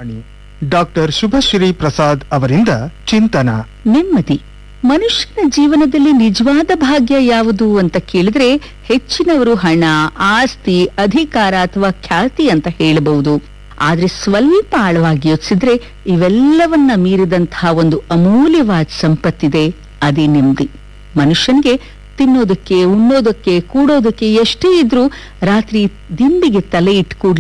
Doctor Shubhashree Prasad ಅವರಿಂದ ಚಿಂತನ. ನೆಮ್ಮದಿ. ಮನುಷ್ಯನ ಜೀವನದಲ್ಲಿ ನಿಜವಾದ ಭಾಗ್ಯ ಯಾವುದು ಅಂತ ಕೇಳಿದ್ರೆ ಹೆಚ್ಚಿನವರು ಹಣ, ಆಸ್ತಿ, ಅಧಿಕಾರ ಅಥವಾ ಖ್ಯಾತಿ ಅಂತ ಹೇಳಬಹುದು. ಆದ್ರೆ ಸ್ವಲ್ಪ ಆಳವಾಗಿ ಯೋಚಿಸಿದ್ರೆ ಇವೆಲ್ಲವನ್ನ ಮೀರಿದಂತಹ ಒಂದು ಅಮೂಲ್ಯವಾದ ಸಂಪತ್ತಿದೆ, ಅದೇ ನೆಮ್ಮದಿ. ಮನುಷ್ಯನ್ಗೆ ತಿನ್ನೋದಕ್ಕೆ, ಉಣ್ಣೋದಕ್ಕೆ, ಕೂಡೋದಕ್ಕೆ ಎಷ್ಟೇ ಇದ್ರೂ ರಾತ್ರಿ ದಿಂಬಿಗೆ ತಲೆ ಇಟ್ಕೂಡ್ಲೆ